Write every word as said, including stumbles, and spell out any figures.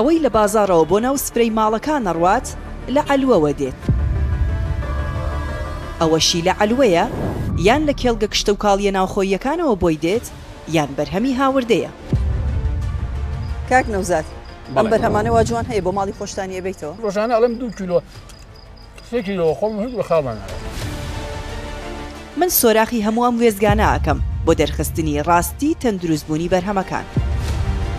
ئەوەی لە بازاڕەوە بۆ ناو سپرەی ماڵەکان نەڕوات لە عەلوەوە دێت. ئەوەشی لە عەلوەیە یان لە کێڵگە کشتە و کاڵیە ناوخۆییەکانەوە بۆی دێت یان بەرهەمی هاوردەیە. کاک نەوزاد، ئەم بەرهەمانە وا جوان هەیە بۆ ماڵی خۆشتانیە بیتەوە؟ ڕۆژانە ئەڵێم دوو کیلۆ سێ کیلۆ خۆم هیچ بە خاڵمان. من سۆراخی هەموو ئەم وێزگانە ئەکەم بۆ دەرخستنی ڕاستی تەندروستبوونی بەرهەمەکان.